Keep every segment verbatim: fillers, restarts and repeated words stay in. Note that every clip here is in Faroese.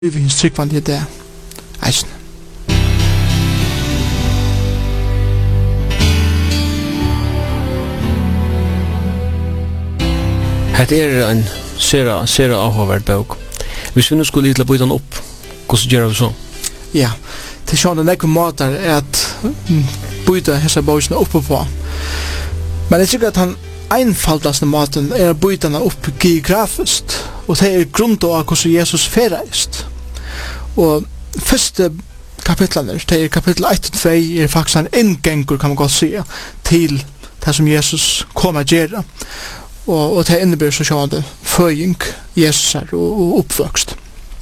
vi finnes tryggvann i det eisen. Hetta er en sera, sera avhåverd bok. Hvis vi nu skulle hitla byta den opp, hvordan gjør vi så? Ja, til sånn det nekker måter er at byta hessa bøysene oppe på. Men jeg tykker at han einfaldast måten er å byta den opp geografisk, og det er grunn til at hvordan Jesus ferreist. Og første kapitlene, det er kapittel ett og två, er faktisk en inngengur, kan man godt si, til det som Jesus kom å gjøre. Og, og det innebærer så sånn føying, Jesus er og, og oppvokst.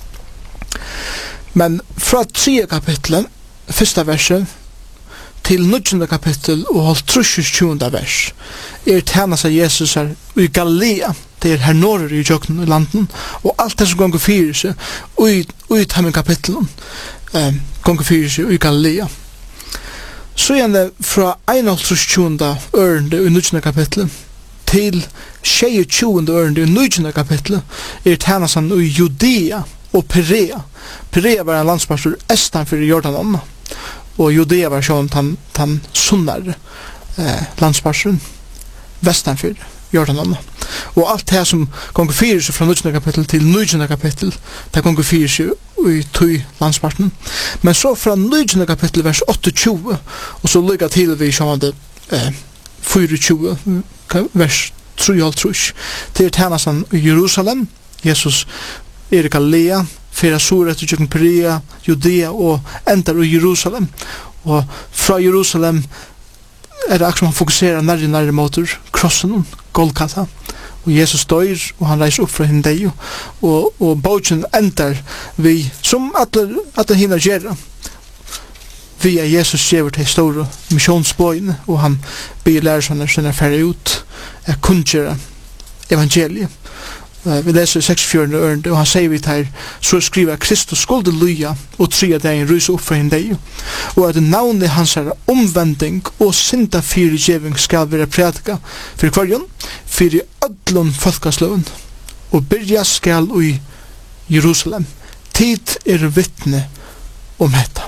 Men fra tredje kapitlet, første verset, til nutjende kapittel og halvtrusjes tjuende vers, er tjenas av Jesus er i Galilea, det er her norr i jøkken i landen, og alt det som gonger fyrir seg, og i tæmmen kapitlen, eh, gonger fyrir seg i Galilea. Så er det fra einhalvtrusjes tjuende ørende i nutjende kapitlet, til tjuende ørende i nutjende kapitlet, er tjenas av i Judea og Perea. Perea var en landsparstur estan fyrir Jordanen, og Judea var sånn tan, tan sunnar eh, landsparsen vestanfyr Jordanen. Og alt det som gonger fyrir seg fra nutjende kapittel til nutjende kapittel, det gonger fyrir seg i tøy landsparsen. Men så fra nutjende kapittel vers tjueåtte, og så lykka til vi sånn eh, tjue vers treoghalvtrýss, til tjenasten i Jerusalem. Jesus er i Galilea, fyrir sur etter Jøkken Perea, Judea og endar i Jerusalem. Og fra Jerusalem er det akkurat man fokuserer nærre nærre motor krossen, Golgata. Og Jesus dør, og han reiser opp fra henne deg. Og, og bogen endar vi, som alle hinna gjerra, vi er Jesus gjever til store missionsbøyene, og han byr lærersvannet sinne færre ut, er kunngjøre evangeliet. Uh, vi leser seksogfjørende ørende, og han sier vi her, så skriver Kristus skulde lyja, og tre av deg ryser opp for henne deg, og at navnet hans er omvending og synda fyrirgjeving skal være prædika for kvarjon, for i ødlun folkasløven, og byrja skal i Jerusalem. Tid er vittne om hetta.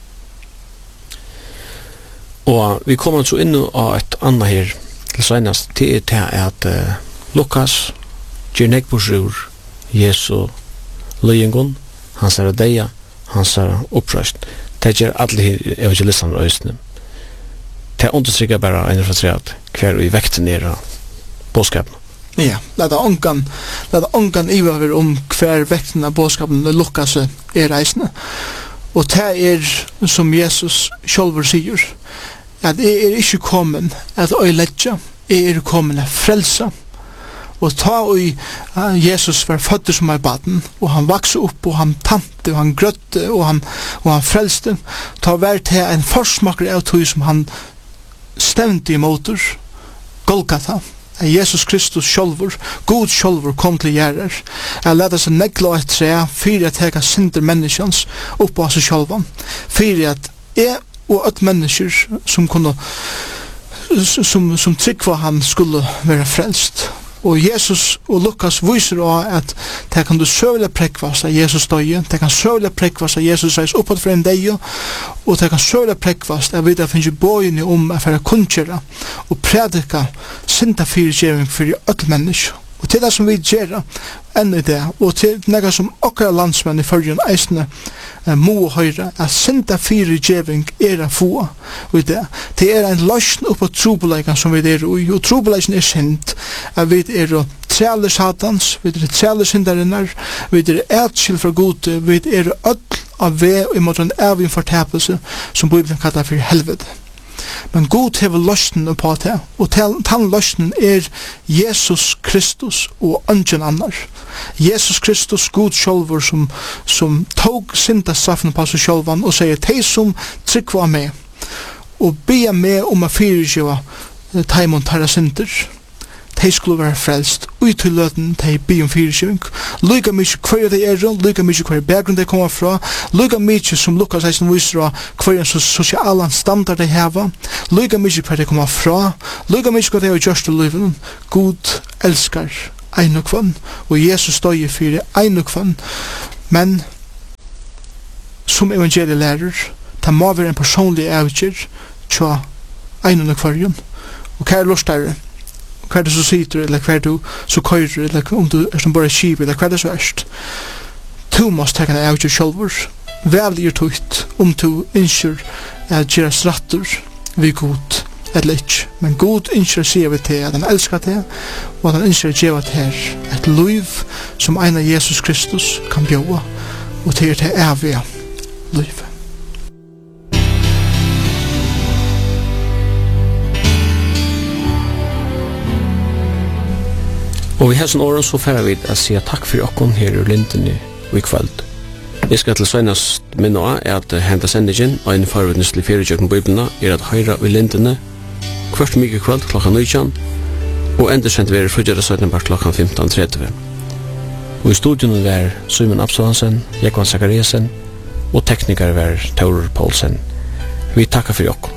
Og vi kommer så inn av et annet her, til senast, til at uh, Lukas gjør nekborsur Jesu løyengon, hans er deia, hans er opprøst. Det gjør alle evangelistene og østene. Det understrykker bare en fra tre at hver i vekten er bådskapen. Ja, det er ongan, det er ongan ivaver om hver vekten av bådskapen Lukas er reisende. Og det er som Jesus sjálfur sier, at jeg er ikke kommet at øyledja, jeg er kommet at frelsa. Og ta og uh, Jesus var født som er baden, og han vokste opp, og han tante, og han grøtte, og han, og han frelste. Ta vær til en forsmaker av tog som han stemte i motor, Golgata. Jesus Kristus sjálfur, God sjálfur kom til gjerrer. Jeg lette seg negla et tre, fyrir at jeg synder menneskjans oppå seg sjálvan. Fyrir at jeg og et mennesker som kunne, som, som trygg var han skulle være frelst. Og Jesus og Lukas viser også at det kan du søvle prekvast av Jesus døye, det kan søvle prekvast av Jesus reis oppåt for en deg, og det kan søvle prekvast av videre finnes bøyene om å være kunnkjøre og predika synda fyrirgjeving for alle mennesker. Og til det som vi gjør enn i det, og til nega som okkara landsmenn i førjen eisne eh, må høyre, at synda fyrirgjeving er a få i det. Det er en løsn oppå trobeleikan som vi er i, og trobeleikan er synd, at vi er trealer satans, vi er trealer syndarinnar, vi er etskild fra gode, vi er öll av ve og imot en evig fortapelse som Bibelen kallar for helvete. Men God hever løsnen på det, og den løsnen er Jesus Kristus og ingen annar. Jesus Kristus, God sjálfur, som, som tog synda straffen på seg sjálvan og sier, «Tei som tryggva meg, og be meg om å fyrirgjeva teimon tarra synder, de skulle være frelst, ut til løten de be om fyrirgjeving, lykka mykje hver de er, lykka mykje hver bakgrunn de kommer fra, lykka mykje som Lukas eisen viser av hver en sosialan standard de heva, lykka mykje hver de kommer fra, lykka mykje hver de har gjørst til livet. God elskar einukvann, og Jesus døye fyrir einukvann, men som evangelielærer, det må være en personlig avgjør tja egnen og kvarjon. Og hva er lortare? Hva er det som sitter, eller hva er du som køyrer, eller om du er som bare skip, eller hva er det som erst? Du måst tekka en avgjør sjálfur. Vel er tøyt om du innskjør at gjøre strattur vi god eller ikke. Men god innskjør sier vi til at han elskar til, og at han innskjør gjøre til et liv som en av Jesus Kristus kan bjøa, og til til evige liv. Og vi har sånn åren så færre vid å si takk for okkon her i Lindene og i kveld. Jeg skal til søgnast minne av er at henta sendingen og en forvidneslig fyrirjøkken Bibelina er at høyra i Lindene hvert mykje kveld klokka nitjan og enda sendt vi er fruggjere søgnen bare klokka femton tretti. Og i studion var Simon Absalonsen, Jekvan Zakariasen og teknikere var Taurur Paulsen. Vi takkar for okkon.